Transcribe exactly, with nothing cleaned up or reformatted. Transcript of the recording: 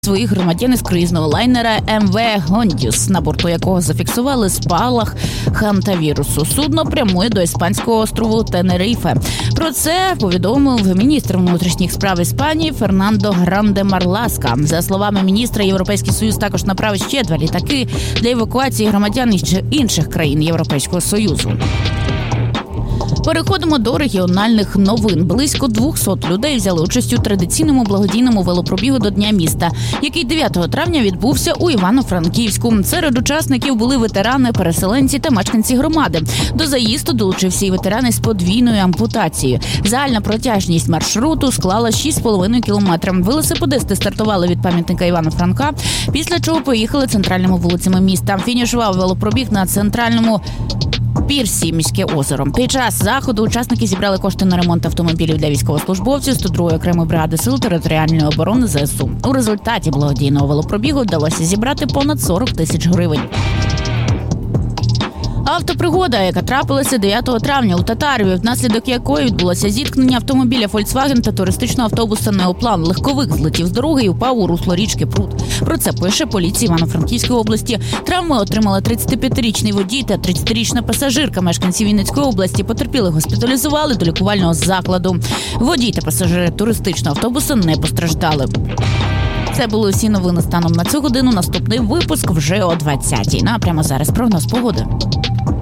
своїх громадян із круїзного лайнера ем ве «Гондіс», на борту якого зафіксували спалах хантавірусу. Судно прямує до іспанського острову Тенерифе. Про це повідомив міністр внутрішніх справ Іспанії Фернандо Гранде-Марласка. За словами міністра, Європейський Союз також направить ще два літаки для евакуації громадян інших країн Європейського Союзу. Переходимо до регіональних новин. Близько двохсот людей взяли участь у традиційному благодійному велопробігу до Дня міста, який дев'ятого травня відбувся у Івано-Франківську. Серед учасників були ветерани, переселенці та мешканці громади. До заїзду долучився і ветерани з подвійною ампутацією. Загальна протяжність маршруту склала шість з половиною кілометрів. Велосипедисти стартували від пам'ятника Івана Франка, після чого поїхали центральними вулицями міста. Фінішував велопробіг на центральному пірсі «Міське озеро». Під час заходу учасники зібрали кошти на ремонт автомобілів для військовослужбовців сто другої окремої бригади сил територіальної оборони зе ес у. У результаті благодійного велопробігу вдалося зібрати понад сорок тисяч гривень. Автопригода, яка трапилася дев'ятого травня у Татарові, внаслідок якої відбулося зіткнення автомобіля «Фольксваген» та туристичного автобуса «Неоплан». Легковик злетів з дороги і впав у русло річки Прут. Про це пише поліція Івано-Франківської області. Травми отримали тридцятип'ятирічний водій та тридцятирічна пасажирка. Мешканці Вінницької області потерпілих госпіталізували до лікувального закладу. Водій та пасажири туристичного автобуса не постраждали. Це були всі новини станом на цю годину. Наступний випуск вже о двадцятій. Ну а прямо зараз прогноз погоди.